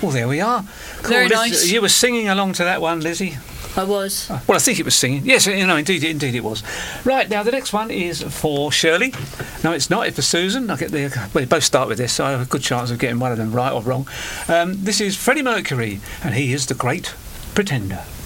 Well, there we are. Cool. Very nice. You were singing along to that one, Lizzie. I was. Well, I think it was singing. Yes, indeed it was. Right, now the next one is for Shirley. No, it's not. It's for Susan. We both start with this, so I have a good chance of getting one of them right or wrong. This is Freddie Mercury, and he is the Great Pretender.